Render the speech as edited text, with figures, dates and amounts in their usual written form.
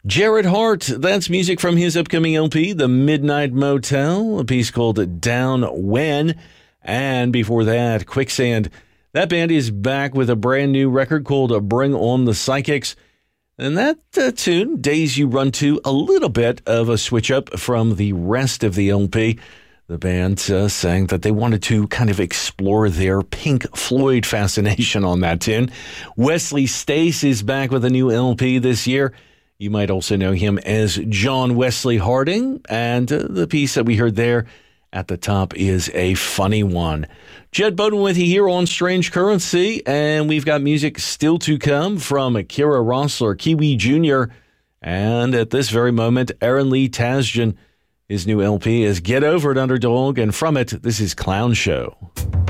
Jared Hart, that's music from his upcoming LP, The Midnight Motel, a piece called Down When. And before that, Quicksand. That band is back with a brand new record called Bring On the Psychics. And that tune, Days You Run To, a little bit of a switch up from the rest of the LP. The band saying that they wanted to kind of explore their Pink Floyd fascination on that tune. Wesley Stace is back with a new LP this year. You might also know him as John Wesley Harding, and the piece that we heard there at the top is a funny one. Jed Bowden with you here on Strange Currency, and we've got music still to come from Kira Rossler, Kiwi Jr., and at this very moment, Aaron Lee Tasjan. His new LP is Get Over It, Underdog, and from it, this is Clown Show.